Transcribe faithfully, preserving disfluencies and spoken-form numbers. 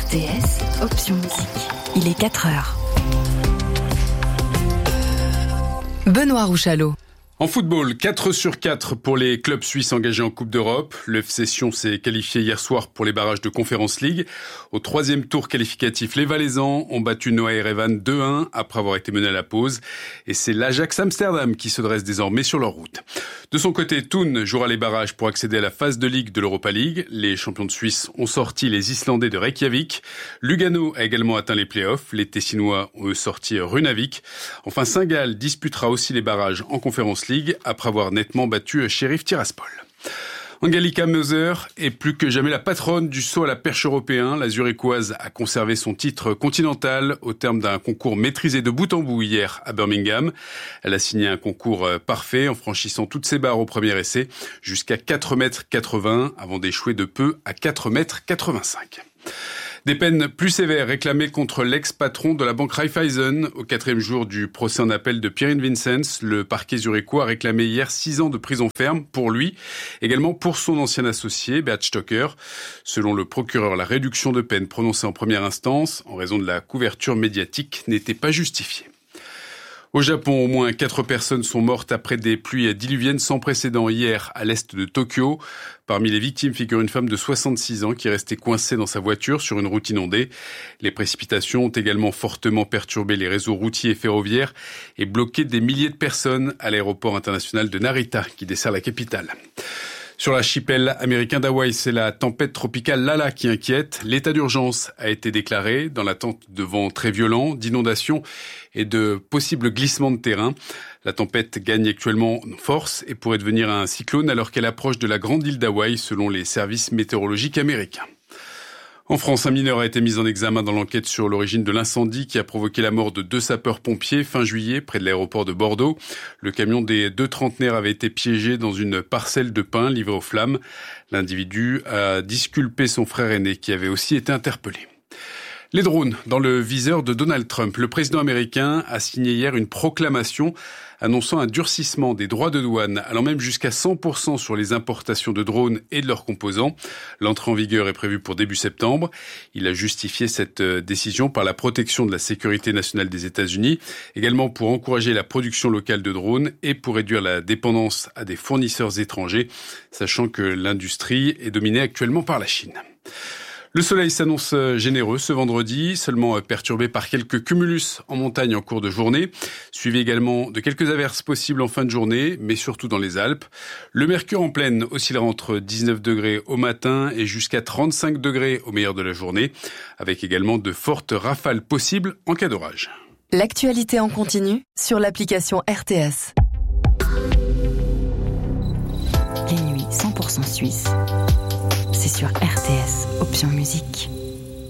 R T S, option musique. Il est quatre heures. Benoît Rouchalot. En football, quatre sur quatre pour les clubs suisses engagés en Coupe d'Europe. Le F C Sion s'est qualifié hier soir pour les barrages de Conference League. Au troisième tour qualificatif, les Valaisans ont battu Noah Erevan deux à un après avoir été menés à la pause. Et c'est l'Ajax Amsterdam qui se dresse désormais sur leur route. De son côté, Thun jouera les barrages pour accéder à la phase de Ligue de l'Europa League. Les champions de Suisse ont sorti les Islandais de Reykjavik. Lugano a également atteint les playoffs. Les Tessinois ont sorti Runavik. Enfin, Saint-Gall disputera aussi les barrages en Conference League après avoir nettement battu Sheriff Tiraspol. Angelika Moser est plus que jamais la patronne du saut à la perche européen. La Zurichoise a conservé son titre continental au terme d'un concours maîtrisé de bout en bout hier à Birmingham. Elle a signé un concours parfait en franchissant toutes ses barres au premier essai jusqu'à quatre mètres quatre-vingts avant d'échouer de peu à quatre mètres quatre-vingt-cinq. Des peines plus sévères réclamées contre l'ex-patron de la banque Raiffeisen. Au quatrième jour du procès en appel de Pierin Vincenz, le parquet zurichois a réclamé hier six ans de prison ferme pour lui, également pour son ancien associé, Bert Stocker. Selon le procureur, la réduction de peine prononcée en première instance, en raison de la couverture médiatique, n'était pas justifiée. Au Japon, au moins quatre personnes sont mortes après des pluies diluviennes sans précédent hier à l'est de Tokyo. Parmi les victimes figure une femme de soixante-six ans qui est restée coincée dans sa voiture sur une route inondée. Les précipitations ont également fortement perturbé les réseaux routiers et ferroviaires et bloqué des milliers de personnes à l'aéroport international de Narita qui dessert la capitale. Sur l'archipel américain d'Hawaï, c'est la tempête tropicale Lala qui inquiète. L'état d'urgence a été déclaré dans l'attente de vents très violents, d'inondations et de possibles glissements de terrain. La tempête gagne actuellement en force et pourrait devenir un cyclone alors qu'elle approche de la grande île d'Hawaï selon les services météorologiques américains. En France, un mineur a été mis en examen dans l'enquête sur l'origine de l'incendie qui a provoqué la mort de deux sapeurs-pompiers fin juillet près de l'aéroport de Bordeaux. Le camion des deux trentenaires avait été piégé dans une parcelle de pin livrée aux flammes. L'individu a disculpé son frère aîné qui avait aussi été interpellé. Les drones dans le viseur de Donald Trump. Le président américain a signé hier une proclamation annonçant un durcissement des droits de douane, allant même jusqu'à cent pour cent sur les importations de drones et de leurs composants. L'entrée en vigueur est prévue pour début septembre. Il a justifié cette décision par la protection de la sécurité nationale des États-Unis, également pour encourager la production locale de drones et pour réduire la dépendance à des fournisseurs étrangers, sachant que l'industrie est dominée actuellement par la Chine. Le soleil s'annonce généreux ce vendredi, seulement perturbé par quelques cumulus en montagne en cours de journée, suivi également de quelques averses possibles en fin de journée, mais surtout dans les Alpes. Le mercure en pleine oscillera entre dix-neuf degrés au matin et jusqu'à trente-cinq degrés au meilleur de la journée, avec également de fortes rafales possibles en cas d'orage. L'actualité en continu sur l'application R T S. Les nuits cent pour cent suisses. C'est sur R T S, option musique.